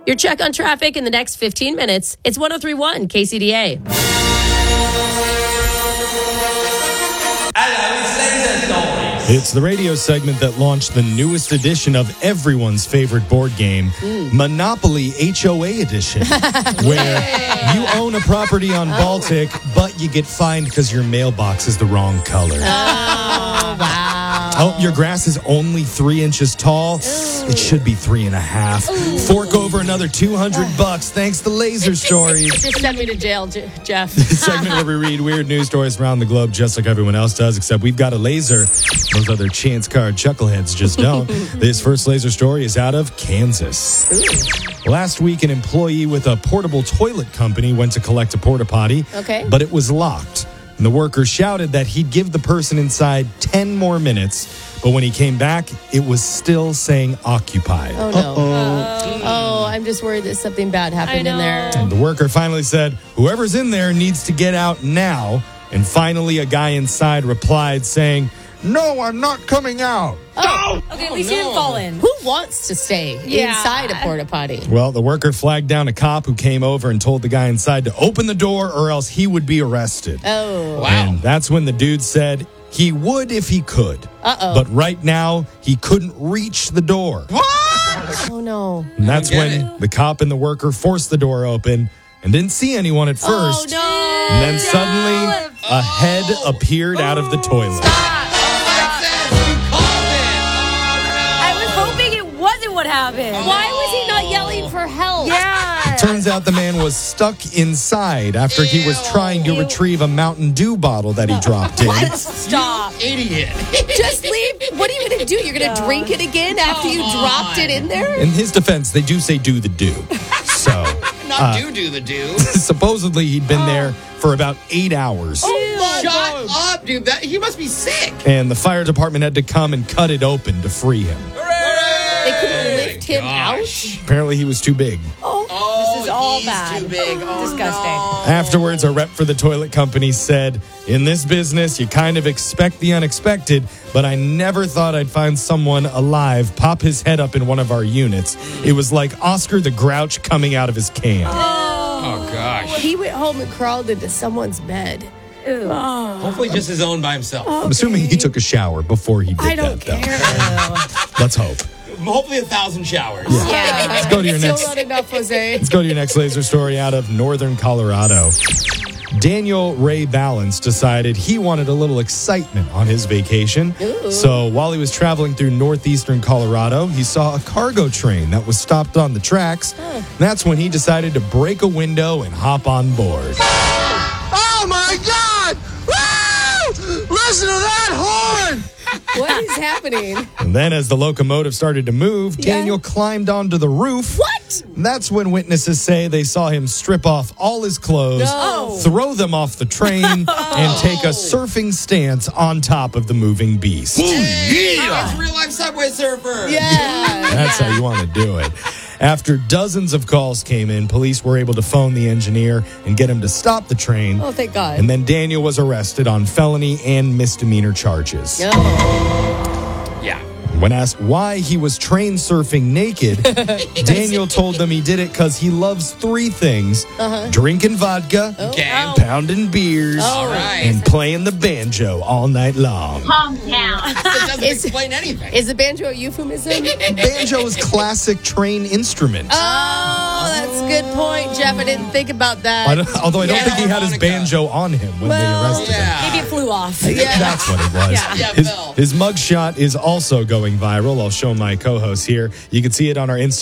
Your check on traffic in the next 15 minutes. It's 103.1 KCDA. It's the radio segment that launched the newest edition of everyone's favorite board game, Monopoly HOA Edition, where you own a property on Baltic, but you get fined because your mailbox is the wrong color. Oh, wow. Oh, your grass is only 3 inches tall. It should be 3.5. Fork over another $200 thanks to Laser Stories. Just send me to jail, Jeff. The segment where we read weird news stories around the globe just like everyone else does, except we've got a laser. Those other chance card chuckleheads just don't. This first laser story is out of Kansas. Last week, an employee with a portable toilet company went to collect a porta potty, but it was locked. And the worker shouted that he'd give the person inside 10 more minutes, but when he came back, it was still saying occupied. Oh, no. Oh, I'm just worried that something bad happened in there. And the worker finally said, whoever's in there needs to get out now. And finally, a guy inside replied saying, no, I'm not coming out. Oh. Okay, at least he didn't fall in. Who wants to stay inside a porta potty? Well, the worker flagged down a cop who came over and told the guy inside to open the door or else he would be arrested. Oh. Wow. And that's when the dude said he would if he could. Uh-oh. But right now, he couldn't reach the door. What? Oh, no. And that's I don't when get the cop and the worker forced the door open and didn't see anyone at first. Oh, no. And then suddenly, a head appeared out of the toilet. I was hoping it wasn't what happened. Why was he not yelling for help? Yeah. Turns out the man was stuck inside after he was trying to retrieve a Mountain Dew bottle that he dropped in. Stop. Idiot. Just leave. What are you going to do? You're going to drink it again after you dropped it in there? In his defense, they do say do the do. So, Not do the do. supposedly he'd been there for about 8 hours. Shut up, dude. He must be sick. And the fire department had to come and cut it open to free him. They couldn't lift him Gosh. Apparently he was too big. This is all he's bad. too big. Oh, Disgusting. Afterwards, a rep for the toilet company said, in this business, you kind of expect the unexpected, but I never thought I'd find someone alive pop his head up in one of our units. It was like Oscar the Grouch coming out of his can. Oh, gosh. He went home and crawled into someone's bed. Ew. Hopefully just his own by himself. I'm assuming he took a shower before he did I don't that, care. though. Let's hope. Hopefully 1,000 showers. Yeah. Let's go to your Still next. not enough, Jose. Let's go to your next laser story out of northern Colorado. Daniel Ray Balance decided he wanted a little excitement on his vacation. Ooh. So while he was traveling through northeastern Colorado, he saw a cargo train that was stopped on the tracks. That's when he decided to break a window and hop on board. Oh my God! Woo! Listen to that horn! What is happening? And then as the locomotive started to move, Daniel climbed onto the roof. What? That's when witnesses say they saw him strip off all his clothes, No. throw them off the train, and take a surfing stance on top of the moving beast. It's real life Subway Surfer. Yeah. That's how you want to do it. After dozens of calls came in, police were able to phone the engineer and get him to stop the train. Oh, thank God. And then Daniel was arrested on felony and misdemeanor charges. Yeah. When asked why he was train surfing naked, Daniel told them he did it because he loves 3 things: drinking vodka, Okay. pounding beers, All right. and playing the banjo all night long. That doesn't explain anything. Is the banjo a euphemism? Banjo is classic train instrument. Oh, that's a good point, Jeff. I didn't think about that. Although I don't think he had his harmonica. banjo on him when they arrested him. Yeah. Maybe it flew off. That's what it was. Yeah, His, Bill. his mugshot is also going viral. I'll show my co-host here. You can see it on our Instagram.